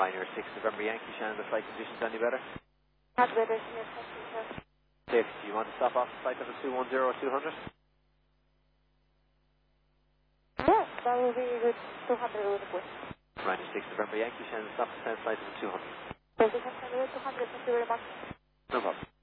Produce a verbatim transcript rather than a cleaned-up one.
Ryanair six November Yankee, Shannon, the flight conditions any better? Not better, yes, thank you, sir. Dave, do you want to stop off the flight level two one zero or two hundred? Yes, that will be good. two hundred will be good. Ryanair six November Yankee, Shannon, stop the flight level two hundred. So we can send you two hundred, thank you very much. No problem.